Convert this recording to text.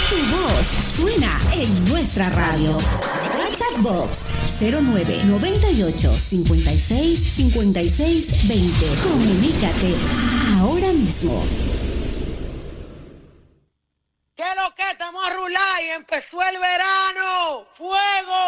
Tu voz suena en nuestra radio. WhatsApp Box 0998-565620. Comunícate ahora mismo. ¿Qué lo que estamos a rular y empezó el verano? ¡Fuego!